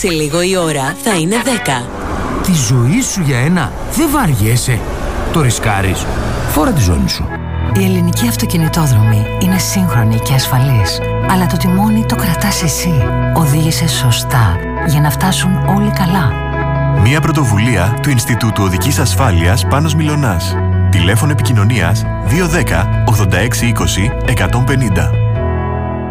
Σε λίγο η ώρα θα είναι 10. Τη ζωή σου για ένα δεν βαριέσαι. Το ρισκάρεις. Φόρα τη ζώνη σου. Η ελληνική αυτοκινητόδρομη είναι σύγχρονη και ασφαλής. Αλλά το τιμόνι το κρατάς εσύ. Οδήγησε σωστά για να φτάσουν όλοι καλά. Μια πρωτοβουλία του Ινστιτούτου Οδικής Ασφάλειας Πάνος Μιλωνάς. Τηλέφωνο επικοινωνίας 210 86 20 150.